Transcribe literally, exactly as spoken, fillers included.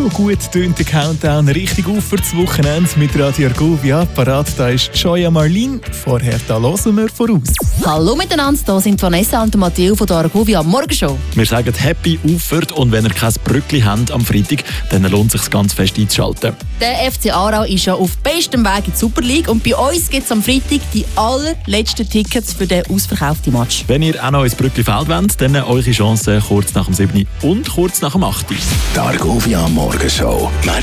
So gut tönt der Countdown richtig auf für das Wochenende mit Radio Argovia. Parat, da ist Joya Marlin. Vorher da hören wir voraus. Hallo miteinander, hier sind Vanessa und Matteo von der Argovia Morgenshow. Wir sagen Happy Auffahrt und wenn ihr kein Brückli habt am Freitag, dann lohnt es sich ganz fest einzuschalten. Der F C Aarau ist ja auf bestem Weg in die Super League und bei uns gibt es am Freitag die allerletzten Tickets für den ausverkauften Match. Wenn ihr auch noch ins Brückli Feld wollt, dann eure Chance kurz nach dem sieben und kurz nach dem acht. Die Argovia Morgenshow.